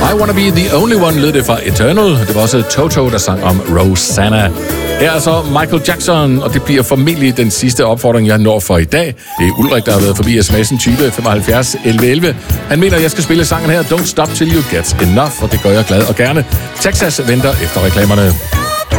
I Wanna Be The Only One lød det fra Eternal. Det var også Toto, der sang om Rosanna. Her er så Michael Jackson, og det bliver formentlig den sidste opfordring, jeg når for i dag. Det er Ulrik, der har været forbi sms'en type 75 11 11. Han mener, at jeg skal spille sangen her, Don't Stop Till You Get Enough, og det gør jeg glad og gerne. Texas venter efter reklamerne.